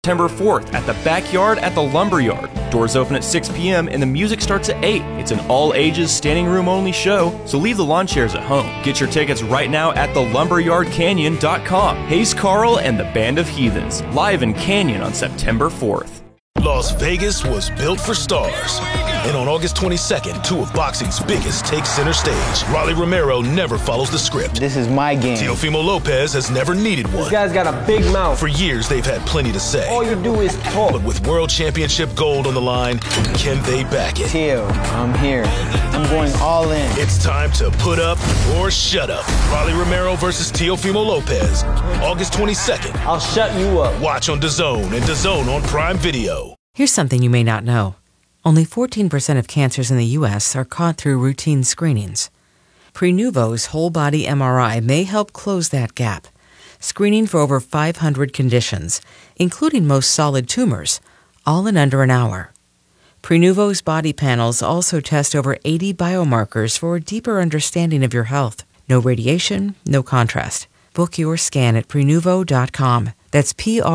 September 4th at the Backyard at the Lumberyard. Doors open at 6 p.m. and the music starts at 8. It's an all-ages, standing-room-only show, so leave the lawn chairs at home. Get your tickets right now at thelumberyardcanyon.com. Hayes Carl and the Band of Heathens, live in Canyon on September 4th. Las Vegas was built for stars. And on August 22nd, two of boxing's biggest take center stage. Rolly Romero never follows the script. This is my game. Teofimo Lopez has never needed one. This guy's got a big mouth. For years, they've had plenty to say. All you do is talk. But with World Championship gold on the line, can they back it? Teo, I'm here. I'm going all in. It's time to put up or shut up. Rolly Romero versus Teofimo Lopez. August 22nd. I'll shut you up. Watch on DAZN and DAZN on Prime Video. Here's something you may not know. Only 14% of cancers in the U.S. are caught through routine screenings. Prenuvo's whole-body MRI may help close that gap, screening for over 500 conditions, including most solid tumors, all in under an hour. Prenuvo's body panels also test over 80 biomarkers for a deeper understanding of your health. No radiation, no contrast. Book your scan at Prenuvo.com. That's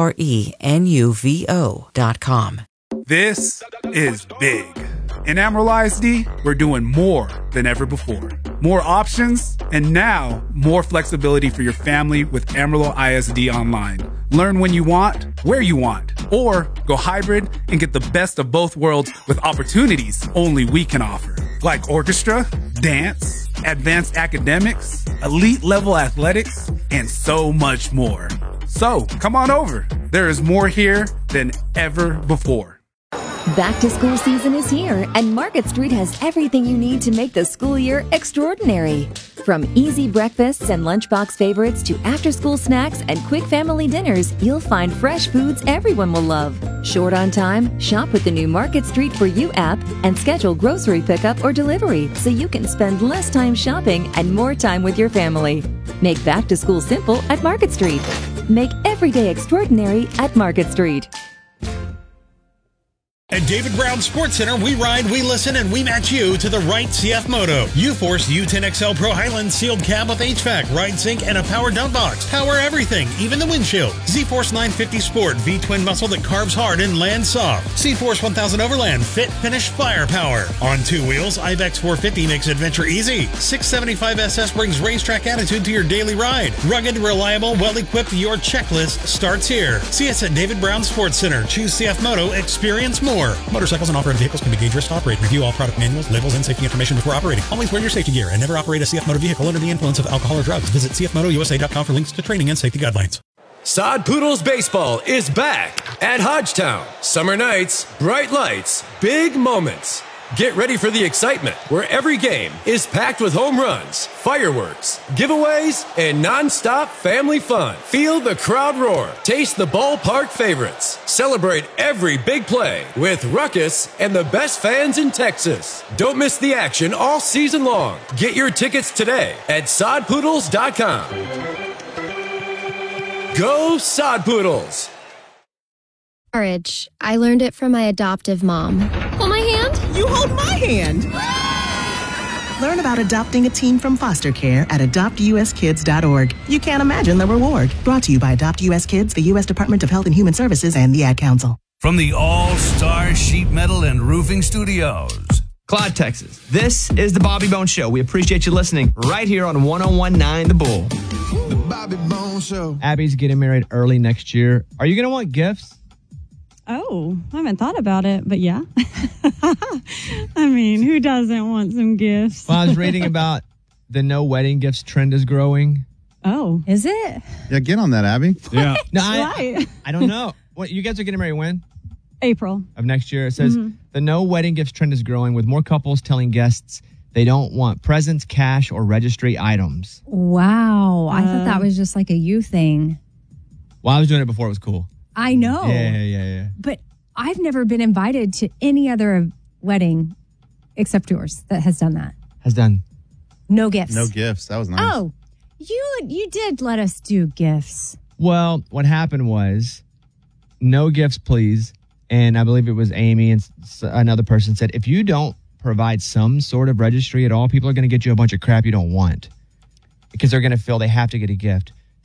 Prenuvo.com. This is big. In Amarillo ISD, we're doing more than ever before. More options, and now more flexibility for your family with Amarillo ISD Online. Learn when you want, where you want, or go hybrid and get the best of both worlds with opportunities only we can offer. Like orchestra, dance, advanced academics, elite level athletics, and so much more. So come on over. There is more here than ever before. Back to school season is here, and Market Street has everything you need to make the school year extraordinary. From easy breakfasts and lunchbox favorites to after-school snacks and quick family dinners, you'll find fresh foods everyone will love. Short on time? Shop with the new Market Street For You app and schedule grocery pickup or delivery so you can spend less time shopping and more time with your family. Make back to school simple at Market Street. Make every day extraordinary at Market Street. At David Brown Sports Center, we ride, we listen, and we match you to the right CF Moto. U-Force U10XL Pro Highland sealed cab with HVAC, ride sync, and a power dump box. Power everything, even the windshield. Z-Force 950 Sport V-twin muscle that carves hard and lands soft. C-Force 1000 Overland fit, finish, firepower. On two wheels, Ibex 450 makes adventure easy. 675 SS brings racetrack attitude to your daily ride. Rugged, reliable, well-equipped, your checklist starts here. See us at David Brown Sports Center. Choose CF Moto, experience more. Motorcycles and off-road vehicles can be dangerous to operate. Review all product manuals, labels, and safety information before operating. Always wear your safety gear and never operate a CF Moto vehicle under the influence of alcohol or drugs. Visit cfmotousa.com for links to training and safety guidelines. Sod Poodles Baseball is back at Hodgetown. Summer nights, bright lights, big moments. Get ready for the excitement, where every game is packed with home runs, fireworks, giveaways, and non-stop family fun. Feel the crowd roar. Taste the ballpark favorites. Celebrate every big play with Ruckus and the best fans in Texas. Don't miss the action all season long. Get your tickets today at sodpoodles.com. Go Sod Poodles! Courage. I learned it from my adoptive mom. Hold my hand. You hold my hand. Learn about adopting a teen from foster care at adoptuskids.org. You can't imagine the reward. Brought to you by Adopt US Kids, the U.S. Department of Health and Human Services, and the Ad Council. From the All-Star Sheet Metal and Roofing Studios, Clyde, Texas. This is the Bobby Bones Show. We appreciate you listening right here on 101.9 The Bull. The Bobby Bones Show. Abby's getting married early next year. Are you going to want gifts? Oh, I haven't thought about it, but yeah. I mean, who doesn't want some gifts? Well, I was reading about the no wedding gifts trend is growing. Oh, is it? Yeah, get on that, Abby. Yeah. No, I don't know. What, you guys are getting married when? April of next year. It says the no wedding gifts trend is growing, with more couples telling guests they don't want presents, cash, or registry items. Wow. I thought that was just like a you thing. Well, I was doing it before it was cool. I know. Yeah. But I've never been invited to any other wedding except yours that has done that. Has done. No gifts. No gifts. That was nice. Oh, you did let us do gifts. Well, what happened was no gifts, please. And I believe it was Amy and another person said, if you don't provide some sort of registry at all, people are going to get you a bunch of crap you don't want because they're going to feel they have to get a gift.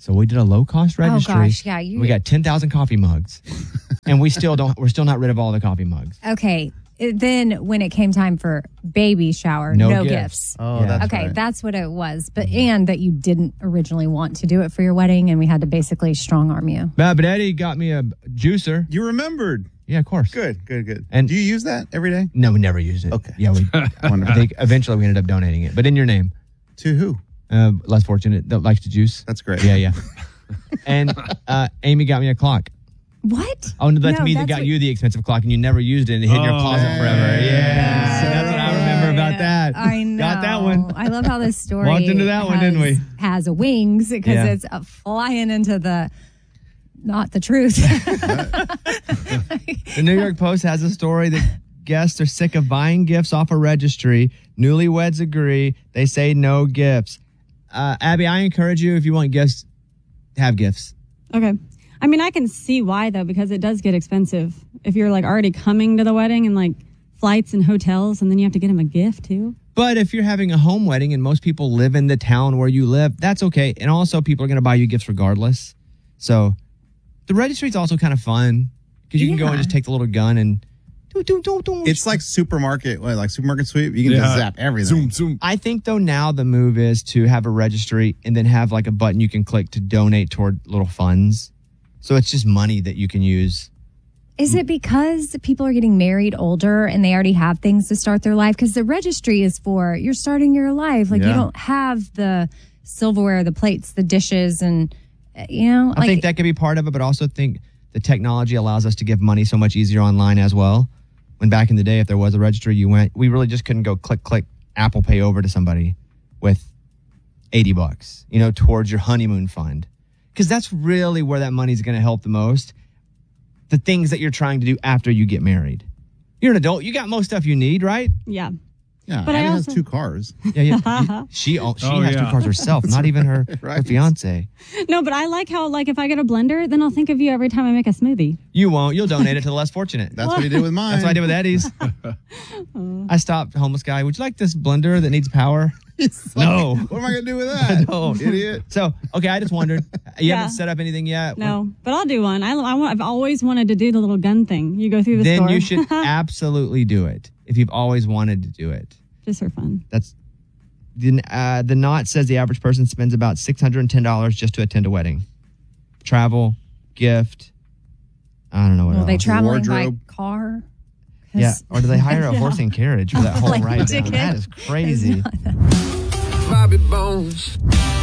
So we did a low-cost registry. gosh, yeah, we got 10,000 coffee mugs. And we're still not rid of all the coffee mugs. Okay. Then when it came time for baby shower, no gifts. Oh, that's okay, right. that's what it was. But and that you didn't originally want to do it for your wedding, and we had to basically strong arm you. But Eddie got me a juicer. You remembered. Yeah, of course. Good. And do you use that every day? No, we never used it. Okay. Yeah, I think eventually we ended up donating it. But in your name. To who? Less fortunate that likes to juice. That's great. Yeah. And Amy got me a clock. What? Oh, no, that's me that got you the expensive clock, and you never used it and it hid in your closet forever. Yeah, that's what I remember about that. I know. Got that one. I love how this story Walked into that one, didn't we? Has wings because Yeah. it's flying into not the truth. The New York Post has a story that guests are sick of buying gifts off a registry. Newlyweds agree. They say no gifts. Abby, I encourage you, if you want gifts, have gifts. Okay. I mean, I can see why, though, because it does get expensive. If you're like already coming to the wedding and like flights and hotels, and then you have to get them a gift too. But if you're having a home wedding and most people live in the town where you live, that's okay. And also, people are going to buy you gifts regardless. So the registry is also kind of fun because you can go and just take the little gun and It's like supermarket sweep. You can just zap everything. Zoom. I think, though, now the move is to have a registry and then have like a button you can click to donate toward little funds. So it's just money that you can use. Is it because people are getting married older and they already have things to start their life? Because the registry is for you're starting your life. Like you don't have the silverware, the plates, the dishes, and I think that could be part of it, but also think the technology allows us to give money so much easier online as well. When back in the day, if there was a registry, we really just couldn't go click Apple Pay over to somebody with $80, towards your honeymoon fund. Because that's really where that money is going to help the most. The things that you're trying to do after you get married. You're an adult. You got most stuff you need, right? Yeah. Yeah, But Abby I has also- 2 cars. Yeah. She has 2 cars herself, not even her fiance. No, but I like how, if I get a blender, then I'll think of you every time I make a smoothie. You won't. You'll donate it to the less fortunate. That's what he did with mine. That's what I did with Eddie's. I stopped homeless guy. Would you like this blender that needs power? No. What am I going to do with that? No. Idiot. So, okay, I just wondered. You Yeah. haven't set up anything yet? No, but I'll do one. I've always wanted to do the little gun thing. You go through the Then store. you should absolutely do it if you've always wanted to do it. Just for fun. That's the Knot says the average person spends about $610 just to attend a wedding. Travel, gift, I don't know what Are else. they traveling by car? Yeah, or do they hire a horse and carriage for that whole Like ride down? ticket. That is crazy. Bobby Bones.